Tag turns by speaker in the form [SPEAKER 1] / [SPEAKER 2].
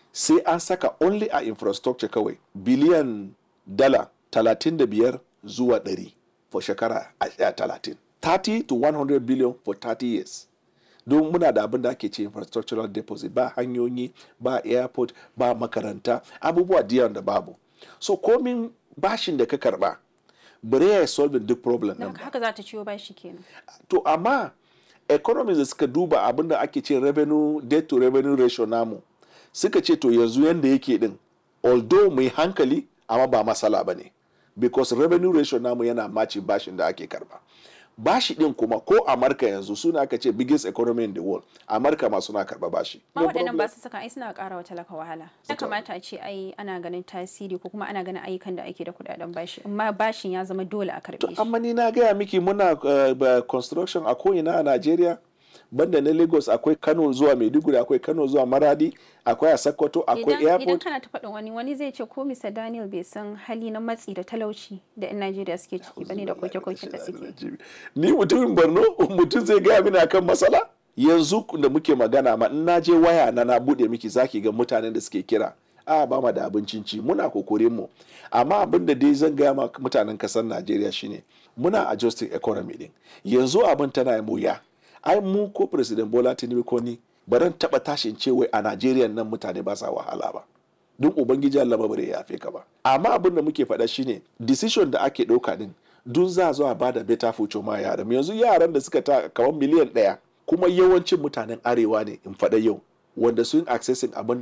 [SPEAKER 1] sai an saka only a infrastructure kawai biliyan dala 35 zuwa 100 for shekara 30. 30 to 100 billion for 30 years. Don muna da abin da ake ce infrastructural deposit, ba hanyoyi, ba airport, ba makaranta, abubuwa diyan da babu. So komin bashin da ka karba, bare ya solve duk problem ɗin ba.
[SPEAKER 2] Haka za ta ciwo bashi kenan.
[SPEAKER 1] To amma economies da suka duba abin da ake ce revenue debt to revenue ratio namu, suka ce to yanzu yanda yake din, although mai hankali amma ba matsala ba ne, because revenue ratio namu yana maci bashin da ake karba. Bashi din kuma ko Amurka yanzu suna aka ce biggest economy in the world, Amurka ma suna karba bashi.
[SPEAKER 2] Ma waɗannan ba su saka ai suna ƙara wa talaka wahala. Ya kamata a ce ai ana ganin tasiri ko kuma ana ganin ayyukan da ake da kuɗaɗen bashi, amma bashin ya zama dole a karɓe shi.
[SPEAKER 1] Amma ni na gaya miki muna construction a ko'ina a Najeriya. Banda na Lagos akwai Kano zuwa Maiduguri, akwai Kano zuwa Maradi, akwai a Sokoto, akwai airport.
[SPEAKER 2] Idan kana ta faɗin wani zai ce ko Mr. Daniel bai san hali na matsi da talauci da 'yan Najeriya suke ciki bane da koke-koken da suke.
[SPEAKER 1] Ni mutumin Borno, mutum zai gaya mini akan matsala? Yanzu da muke magana ma in na je waya na bude miki zaki ga mutanen da suke kira. Ba ma da abincin ci, muna kokorin mu. Amma abin da dai zan gaya ma mutanen kasar Najeriya shine muna adjusting economy din. Yanzu abin tana yi wuya. Ai mu ko President Bola Tinubu ko ni baran taba tashin ce wai a Najeriya nan mutane ba sa wahala ba. Don ubangiji Allah ba bare yafe ka ba. Amma abin da muke faɗa shine decision da ake ɗauka din dun za zo a bada better future ma yaran. Yanzu yaran da suka ta kamar miliyan 1 kuma yawancin mutanen arewa ne in faɗa yau wanda sun accessing abin